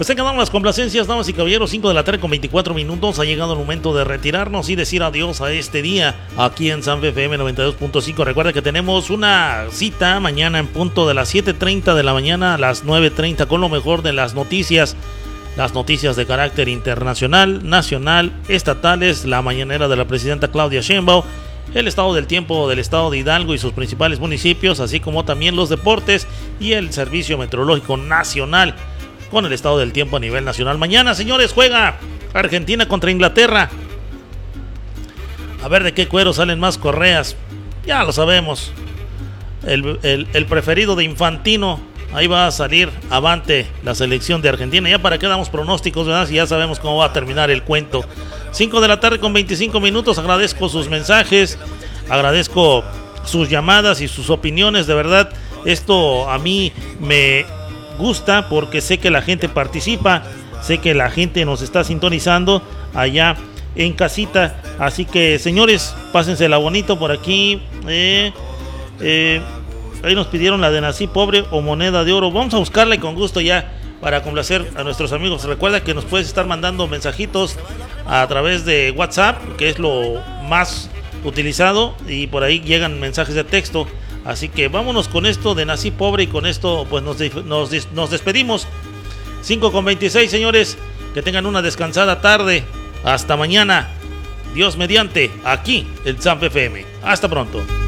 Pues se quedaron las complacencias, damas y caballeros. 5 de la tarde con 24 minutos. Ha llegado el momento de retirarnos y decir adiós a este día aquí en San FM 92.5. Recuerda que tenemos una cita mañana en punto de las 7:30 de la mañana a las 9:30 con lo mejor de las noticias. Las noticias de carácter internacional, nacional, estatales, la mañanera de la presidenta Claudia Sheinbaum, el estado del tiempo del estado de Hidalgo y sus principales municipios, así como también los deportes y el Servicio Meteorológico Nacional con el estado del tiempo a nivel nacional. Mañana, señores, juega Argentina contra Inglaterra. A ver de qué cuero salen más correas. Ya lo sabemos. El preferido de Infantino. Ahí va a salir avante la selección de Argentina. Ya para qué damos pronósticos, ¿verdad? Si ya sabemos cómo va a terminar el cuento. 5 de la tarde con 25 minutos. Agradezco sus mensajes. Agradezco sus llamadas y sus opiniones. De verdad, esto a mí me gusta porque sé que la gente participa, sé que la gente nos está sintonizando allá en casita, así que señores, pásensela bonito por aquí. Ahí nos pidieron la de Nací Pobre o Moneda de Oro. Vamos a buscarla y con gusto ya para complacer a nuestros amigos. Recuerda que nos puedes estar mandando mensajitos a través de WhatsApp, que es lo más utilizado, y por ahí llegan mensajes de texto. Así que vámonos con esto de Nací Pobre y con esto pues nos despedimos. 5:26, señores. Que tengan una descansada tarde. Hasta mañana. Dios mediante, aquí en San FM. Hasta pronto.